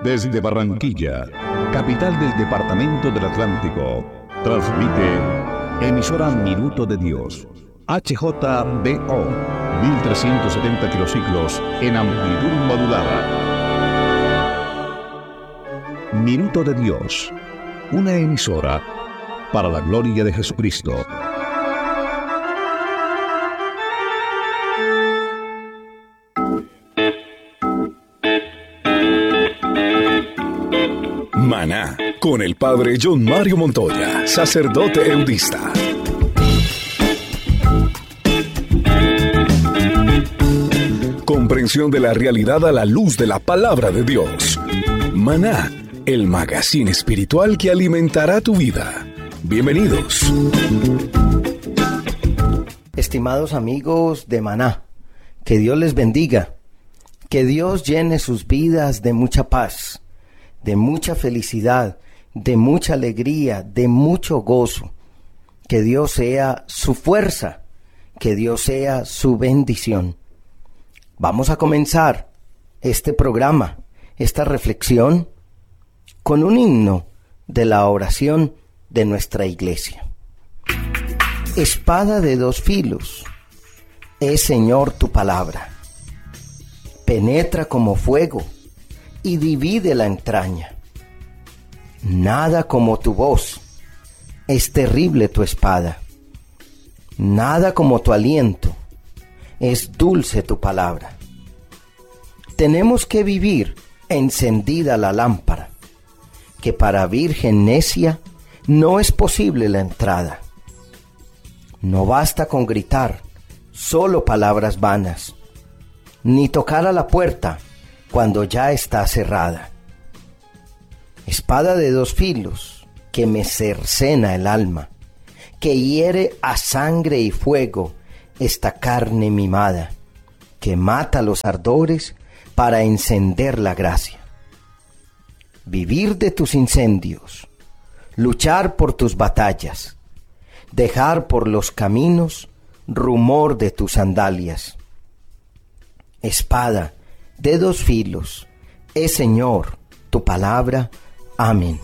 Desde Barranquilla, capital del Departamento del Atlántico, transmite emisora Minuto de Dios, HJBO, 1370 kilociclos en amplitud modulada. Minuto de Dios, una emisora para la gloria de Jesucristo. Maná, con el padre John Mario Montoya, sacerdote eudista. Comprensión de la realidad a la luz de la palabra de Dios. Maná, el magazine espiritual que alimentará tu vida. Bienvenidos. Estimados amigos de Maná, que Dios les bendiga, que Dios llene sus vidas de mucha paz, de mucha felicidad, de mucha alegría, de mucho gozo. Que Dios sea su fuerza, que Dios sea su bendición. Vamos a comenzar este programa, esta reflexión, con un himno de la oración de nuestra iglesia. Espada de dos filos, es Señor tu palabra. Penetra como fuego y divide la entraña. Nada como tu voz, es terrible tu espada. Nada como tu aliento, es dulce tu palabra. Tenemos que vivir encendida la lámpara, que para virgen necia no es posible la entrada. No basta con gritar, solo palabras vanas, ni tocar a la puerta cuando ya está cerrada. Espada de dos filos que me cercena el alma, que hiere a sangre y fuego esta carne mimada, que mata los ardores para encender la gracia. Vivir de tus incendios, luchar por tus batallas, dejar por los caminos rumor de tus sandalias. Espada de dos filos, es Señor tu palabra. Amén.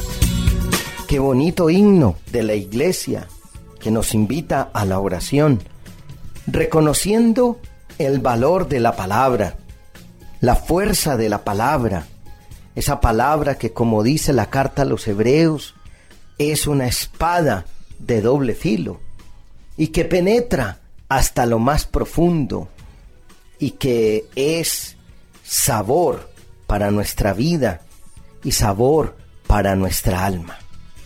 Qué bonito himno de la iglesia que nos invita a la oración, reconociendo el valor de la palabra, la fuerza de la palabra, esa palabra que, como dice la carta a los Hebreos, es una espada de doble filo y que penetra hasta lo más profundo y que es sabor para nuestra vida y sabor para nuestra alma.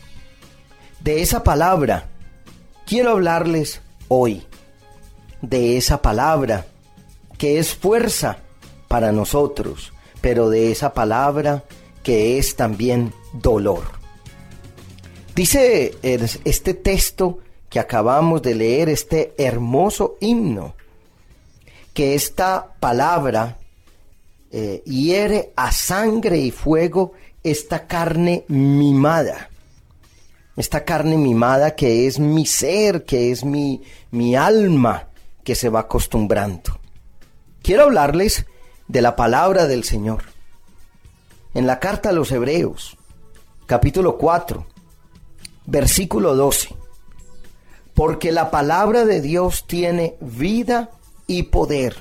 De esa palabra quiero hablarles hoy, de esa palabra que es fuerza para nosotros, pero de esa palabra que es también dolor. Dice este texto que acabamos de leer, este hermoso himno, que esta palabra hiere a sangre y fuego esta carne mimada. Esta carne mimada que es mi ser, que es mi alma, que se va acostumbrando. Quiero hablarles de la palabra del Señor. En la carta a los Hebreos, capítulo 4, versículo 12. Porque la palabra de Dios tiene vida y poder.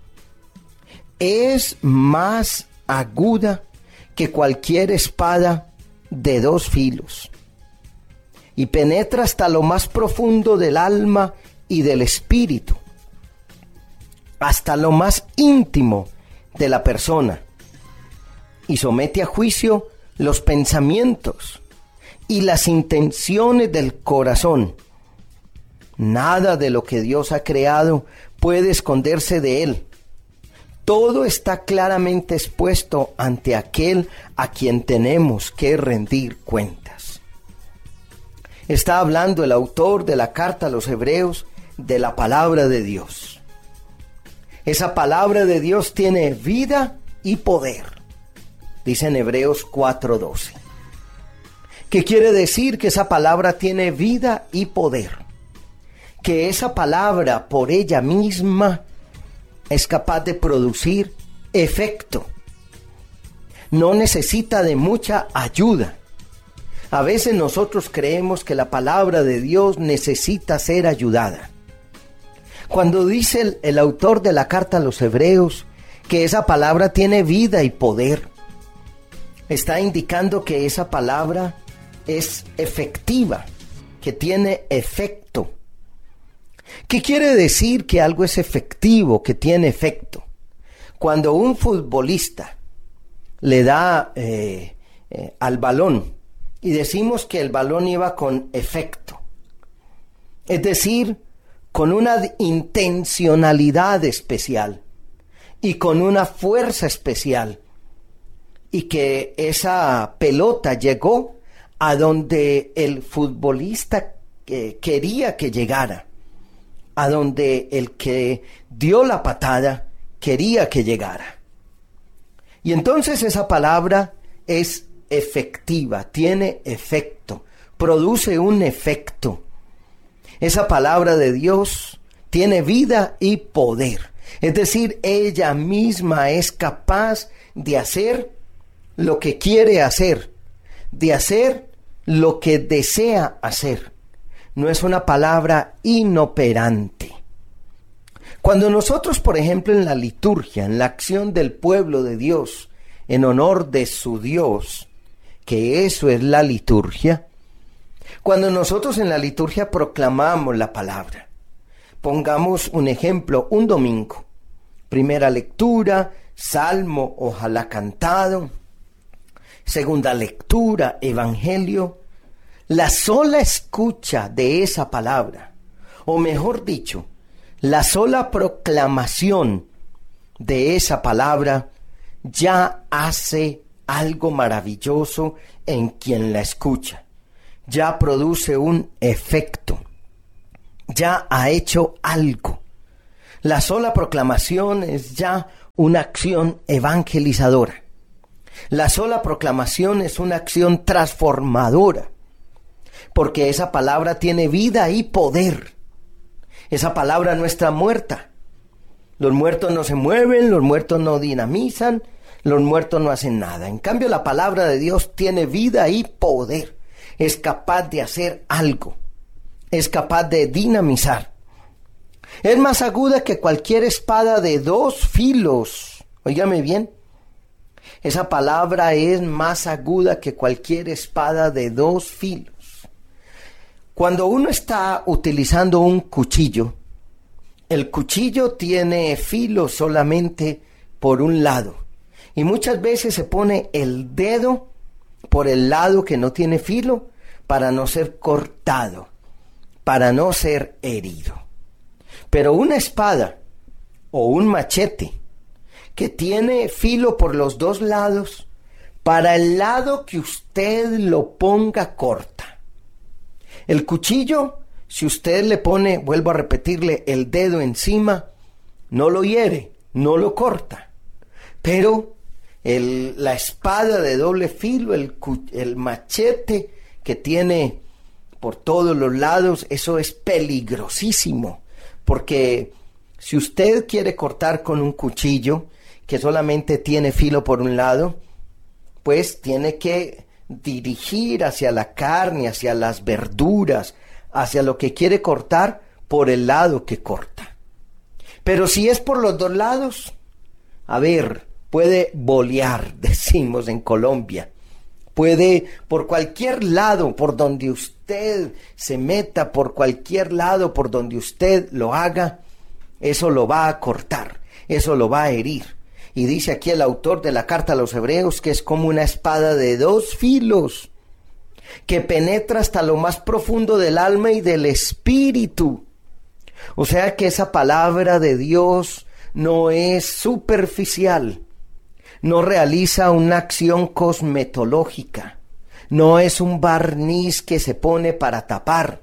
Es más aguda que cualquier espada de dos filos, y penetra hasta lo más profundo del alma y del espíritu, hasta lo más íntimo de la persona, y somete a juicio los pensamientos y las intenciones del corazón. Nada de lo que Dios ha creado puede esconderse de él. Todo está claramente expuesto ante aquel a quien tenemos que rendir cuentas. Está hablando el autor de la carta a los Hebreos de la palabra de Dios. Esa palabra de Dios tiene vida y poder, dice en Hebreos 4:12. ¿Qué quiere decir que esa palabra tiene vida y poder? Que esa palabra por ella misma es capaz de producir efecto. no necesita de mucha ayuda. A veces nosotros creemos que la palabra de Dios necesita ser ayudada. Cuando dice el autor de la carta a los Hebreos que esa palabra tiene vida y poder, está indicando que esa palabra es efectiva, que tiene efecto. ¿Qué quiere decir que algo es efectivo, que tiene efecto? Cuando un futbolista le da al balón y decimos que el balón iba con efecto, es decir, con una intencionalidad especial y con una fuerza especial, y que esa pelota llegó a donde el futbolista quería que llegara, a donde el que dio la patada quería que llegara. Y entonces esa palabra es efectiva, tiene efecto, produce un efecto. Esa palabra de Dios tiene vida y poder. Es decir, ella misma es capaz de hacer lo que quiere hacer, de hacer lo que desea hacer. No es una palabra inoperante. Cuando nosotros, por ejemplo, en la liturgia, en la acción del pueblo de Dios, en honor de su Dios, que eso es la liturgia, cuando nosotros en la liturgia proclamamos la palabra, pongamos un ejemplo, un domingo, primera lectura, salmo, ojalá cantado, segunda lectura, evangelio, la sola escucha de esa palabra, o mejor dicho, la sola proclamación de esa palabra ya hace algo maravilloso en quien la escucha. Ya produce un efecto. Ya ha hecho algo. La sola proclamación es ya una acción evangelizadora. La sola proclamación es una acción transformadora. Porque esa palabra tiene vida y poder. Esa palabra no está muerta. Los muertos no se mueven, los muertos no dinamizan, los muertos no hacen nada. En cambio, la palabra de Dios tiene vida y poder. Es capaz de hacer algo. Es capaz de dinamizar. Es más aguda que cualquier espada de 2 filos. Óigame bien. Esa palabra es más aguda que cualquier espada de 2 filos. Cuando uno está utilizando un cuchillo, el cuchillo tiene filo solamente por un lado. Y muchas veces se pone el dedo por el lado que no tiene filo para no ser cortado, para no ser herido. Pero una espada o un machete que tiene filo por los 2 lados, para el lado que usted lo ponga corta. El cuchillo, si usted le pone, vuelvo a repetirle, el dedo encima, no lo hiere, no lo corta. Pero la espada de doble filo, el machete que tiene por todos los lados, eso es peligrosísimo. Porque si usted quiere cortar con un cuchillo que solamente tiene filo por un lado, pues tiene que dirigir hacia la carne, hacia las verduras, hacia lo que quiere cortar por el lado que corta. Pero si es por los 2 lados, a ver, puede bolear, decimos en Colombia. Puede por cualquier lado, por donde usted se meta, por cualquier lado, por donde usted lo haga, eso lo va a cortar, eso lo va a herir. Y dice aquí el autor de la carta a los Hebreos que es como una espada de 2 filos, que penetra hasta lo más profundo del alma y del espíritu. O sea que esa palabra de Dios no es superficial, no realiza una acción cosmetológica, no es un barniz que se pone para tapar,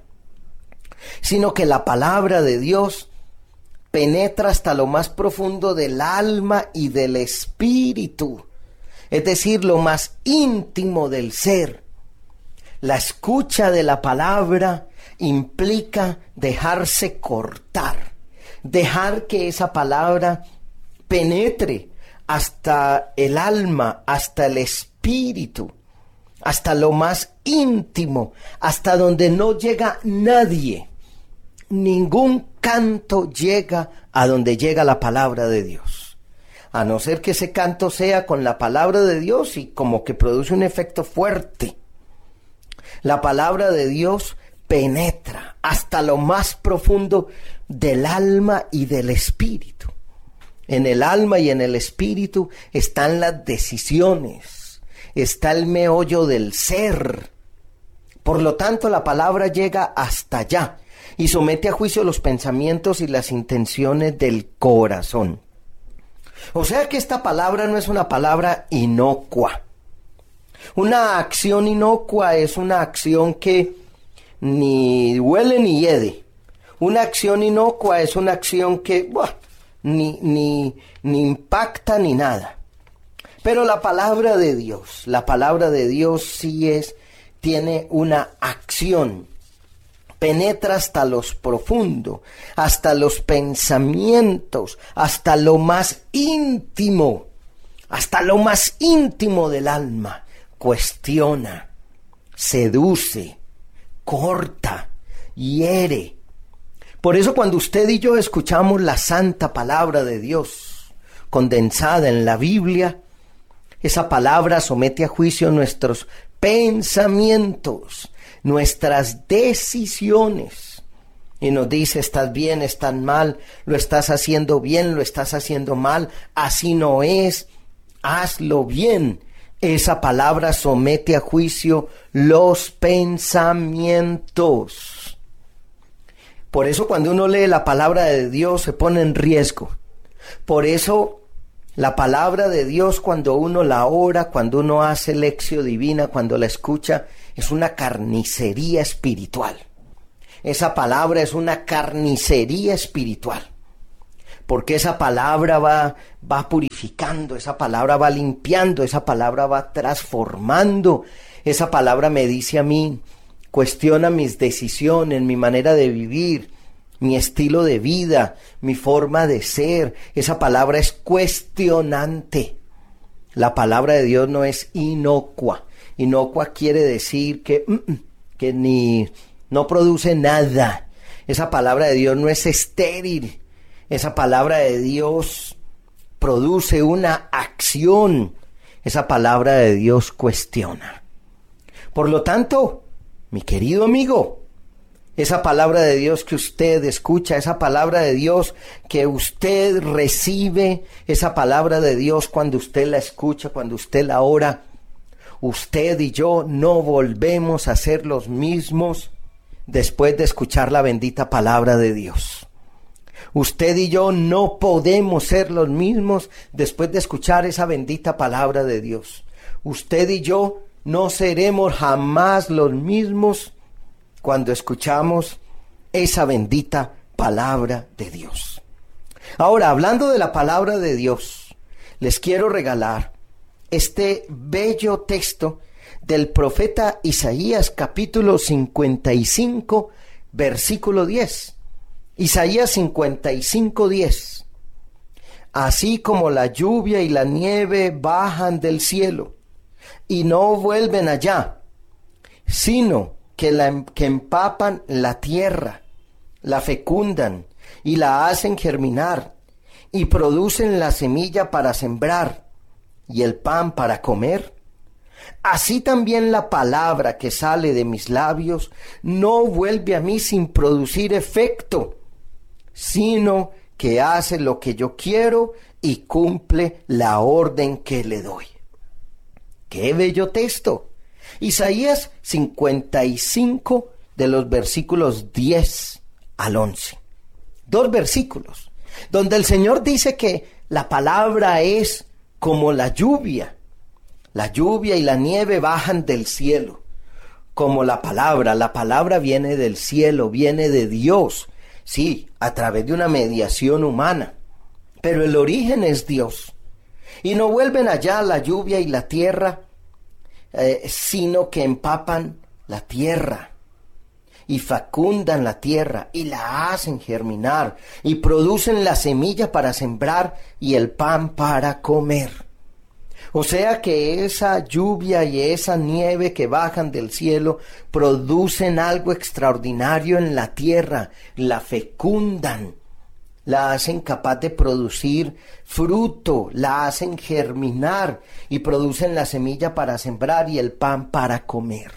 sino que la palabra de Dios penetra hasta lo más profundo del alma y del espíritu, es decir, lo más íntimo del ser. La escucha de la palabra implica dejarse cortar, dejar que esa palabra penetre hasta el alma, hasta el espíritu, hasta lo más íntimo, hasta donde no llega nadie. Ningún canto llega a donde llega la palabra de Dios, a no ser que ese canto sea con la palabra de Dios y como que produce un efecto fuerte. La palabra de Dios penetra hasta lo más profundo del alma y del espíritu. En el alma y en el espíritu están las decisiones, está el meollo del ser. Por lo tanto, la palabra llega hasta allá y somete a juicio los pensamientos y las intenciones del corazón. O sea que esta palabra no es una palabra inocua. Una acción inocua es una acción que ni huele ni hiede. Una acción inocua es una acción que ni impacta ni nada. Pero la palabra de Dios sí tiene una acción. Penetra hasta los profundos, hasta los pensamientos, hasta lo más íntimo del alma. Cuestiona, seduce, corta, hiere. Por eso cuando usted y yo escuchamos la santa palabra de Dios, condensada en la Biblia, esa palabra somete a juicio nuestros pensamientos, nuestras decisiones, y nos dice: estás bien, estás mal, lo estás haciendo bien, lo estás haciendo mal, así no es, hazlo bien. Esa palabra somete a juicio los pensamientos. Por eso cuando uno lee la palabra de Dios se pone en riesgo. Por eso la palabra de Dios, cuando uno la ora, cuando uno hace lección divina, cuando la escucha, es una carnicería espiritual. Esa palabra es una carnicería espiritual. Porque esa palabra va purificando, esa palabra va limpiando, esa palabra va transformando. Esa palabra me dice a mí, cuestiona mis decisiones, mi manera de vivir, mi estilo de vida, mi forma de ser. Esa palabra es cuestionante. La palabra de Dios no es inocua. Inocua quiere decir que no produce nada. Esa palabra de Dios no es estéril. Esa palabra de Dios produce una acción. Esa palabra de Dios cuestiona. Por lo tanto, mi querido amigo, esa palabra de Dios que usted escucha, esa palabra de Dios que usted recibe, esa palabra de Dios cuando usted la escucha, cuando usted la ora, usted y yo no volvemos a ser los mismos después de escuchar la bendita palabra de Dios. Usted y yo no podemos ser los mismos después de escuchar esa bendita palabra de Dios. Usted y yo no seremos jamás los mismos cuando escuchamos esa bendita palabra de Dios. Ahora, hablando de la palabra de Dios, les quiero regalar este bello texto del profeta Isaías, capítulo 55, versículo 10. Isaías 55, 10. Así como la lluvia y la nieve bajan del cielo y no vuelven allá, sino que empapan la tierra, la fecundan y la hacen germinar y producen la semilla para sembrar y el pan para comer, así también la palabra que sale de mis labios no vuelve a mí sin producir efecto, sino que hace lo que yo quiero y cumple la orden que le doy. ¡Qué bello texto! Isaías 55 de los versículos 10 al 11. 2 versículos, donde el Señor dice que la palabra es como la lluvia. La lluvia y la nieve bajan del cielo. Como la palabra viene del cielo, viene de Dios. Sí, a través de una mediación humana, pero el origen es Dios. Y no vuelven allá la lluvia y la tierra, sino que empapan la tierra y fecundan la tierra y la hacen germinar y producen la semilla para sembrar y el pan para comer. O sea que esa lluvia y esa nieve que bajan del cielo producen algo extraordinario en la tierra, la fecundan, la hacen capaz de producir fruto, la hacen germinar y producen la semilla para sembrar y el pan para comer.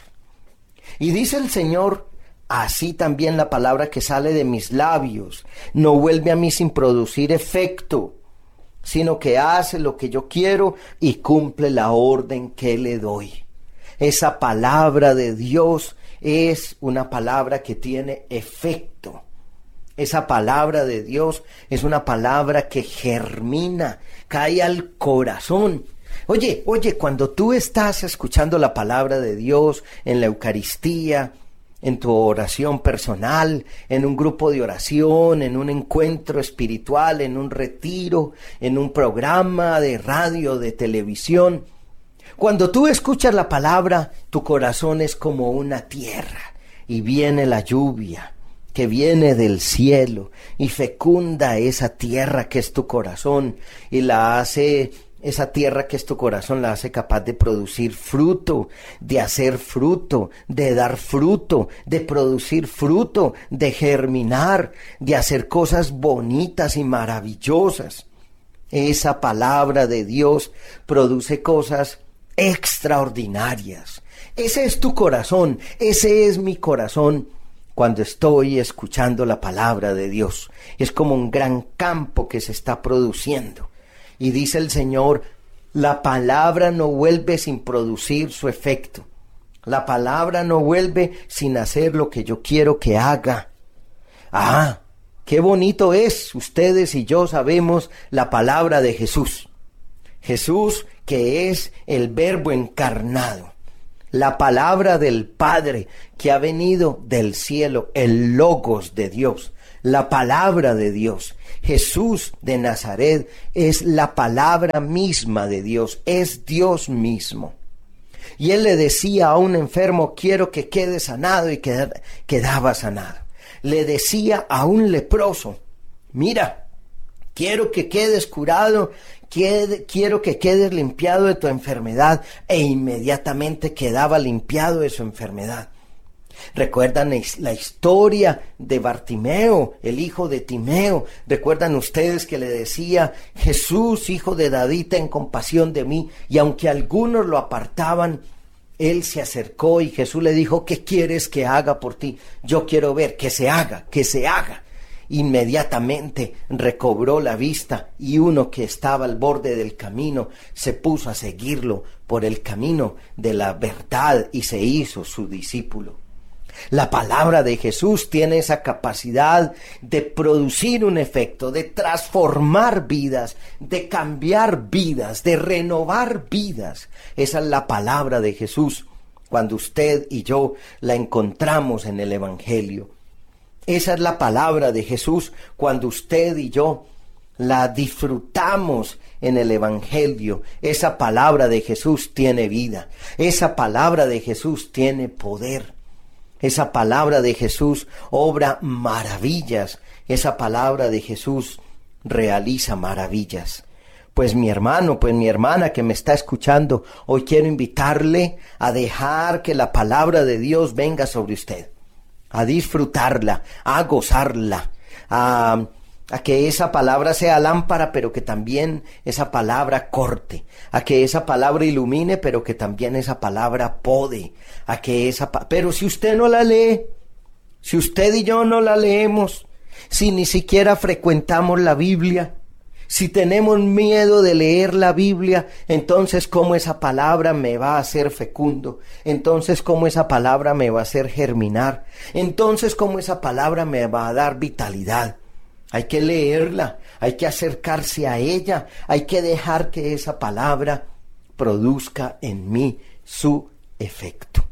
Y dice el Señor, así también la palabra que sale de mis labios no vuelve a mí sin producir efecto, sino que hace lo que yo quiero y cumple la orden que le doy. Esa palabra de Dios es una palabra que tiene efecto. Esa palabra de Dios es una palabra que germina, cae al corazón. Oye, cuando tú estás escuchando la palabra de Dios en la Eucaristía, en tu oración personal, en un grupo de oración, en un encuentro espiritual, en un retiro, en un programa de radio, de televisión, cuando tú escuchas la palabra, tu corazón es como una tierra y viene la lluvia que viene del cielo y fecunda esa tierra que es tu corazón y la hace... Esa tierra que es tu corazón la hace capaz de producir fruto, de hacer fruto, de dar fruto, de producir fruto, de germinar, de hacer cosas bonitas y maravillosas. Esa palabra de Dios produce cosas extraordinarias. Ese es tu corazón, ese es mi corazón cuando estoy escuchando la palabra de Dios. Es como un gran campo que se está produciendo. Y dice el Señor, la palabra no vuelve sin producir su efecto. La palabra no vuelve sin hacer lo que yo quiero que haga. Ah, qué bonito es. Ustedes y yo sabemos la palabra de Jesús. Jesús que es el Verbo encarnado. La palabra del Padre que ha venido del cielo, el Logos de Dios. La palabra de Dios. Jesús de Nazaret es la palabra misma de Dios, es Dios mismo. Y él le decía a un enfermo, quiero que quede sanado, y quedaba sanado. Le decía a un leproso, mira, quiero que quedes curado, quiero que quedes limpiado de tu enfermedad, e inmediatamente quedaba limpiado de su enfermedad. ¿Recuerdan la historia de Bartimeo, el hijo de Timeo? ¿Recuerdan ustedes que le decía, Jesús, hijo de David, ten compasión de mí? Y aunque algunos lo apartaban, él se acercó y Jesús le dijo, ¿qué quieres que haga por ti? Yo quiero ver, que se haga, que se haga. Inmediatamente recobró la vista y uno que estaba al borde del camino se puso a seguirlo por el camino de la verdad y se hizo su discípulo. La palabra de Jesús tiene esa capacidad de producir un efecto, de transformar vidas, de cambiar vidas, de renovar vidas. Esa es la palabra de Jesús cuando usted y yo la encontramos en el Evangelio. Esa es la palabra de Jesús cuando usted y yo la disfrutamos en el Evangelio. Esa palabra de Jesús tiene vida. Esa palabra de Jesús tiene poder. Esa palabra de Jesús obra maravillas. Esa palabra de Jesús realiza maravillas. Pues mi hermano, pues mi hermana que me está escuchando, hoy quiero invitarle a dejar que la palabra de Dios venga sobre usted. A disfrutarla, a gozarla, a que esa palabra sea lámpara, pero que también esa palabra corte, a que esa palabra ilumine, pero que también esa palabra pode, pero si usted no la lee, si usted y yo no la leemos, si ni siquiera frecuentamos la Biblia, si tenemos miedo de leer la Biblia, entonces ¿cómo esa palabra me va a hacer fecundo? Entonces ¿cómo esa palabra me va a hacer germinar? Entonces ¿cómo esa palabra me va a dar vitalidad? Hay que leerla, hay que acercarse a ella, hay que dejar que esa palabra produzca en mí su efecto.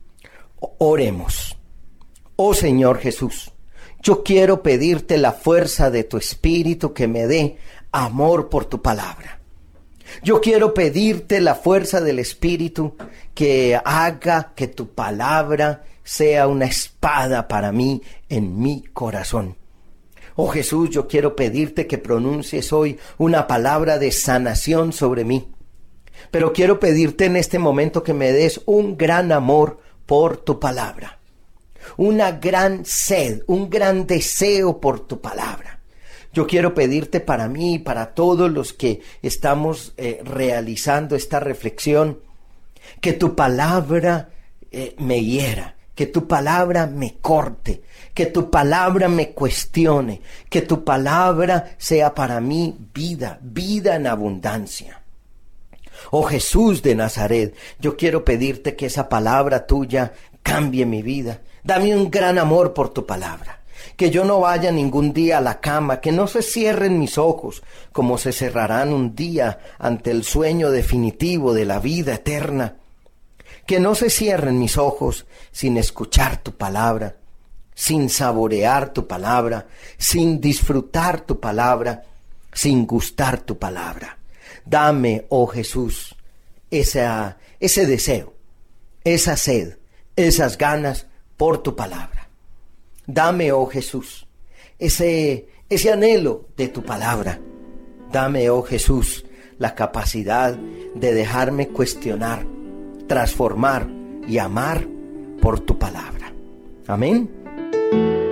Oremos. Oh Señor Jesús, yo quiero pedirte la fuerza de tu Espíritu que me dé amor por tu palabra. Yo quiero pedirte la fuerza del Espíritu que haga que tu palabra sea una espada para mí en mi corazón. Oh Jesús, yo quiero pedirte que pronuncies hoy una palabra de sanación sobre mí. Pero quiero pedirte en este momento que me des un gran amor por tu palabra. Una gran sed, un gran deseo por tu palabra. Yo quiero pedirte para mí y para todos los que estamos realizando esta reflexión, que tu palabra me hiera, que tu palabra me corte, que tu palabra me cuestione, que tu palabra sea para mí vida, vida en abundancia. Oh Jesús de Nazaret, yo quiero pedirte que esa palabra tuya cambie mi vida. Dame un gran amor por tu palabra. Que yo no vaya ningún día a la cama, que no se cierren mis ojos, como se cerrarán un día ante el sueño definitivo de la vida eterna. Que no se cierren mis ojos sin escuchar tu palabra, sin saborear tu palabra, sin disfrutar tu palabra, sin gustar tu palabra. Dame, oh Jesús, ese deseo, esa sed, esas ganas por tu palabra. Dame, oh Jesús, ese anhelo de tu palabra. Dame, oh Jesús, la capacidad de dejarme cuestionar, transformar y amar por tu palabra. Amén.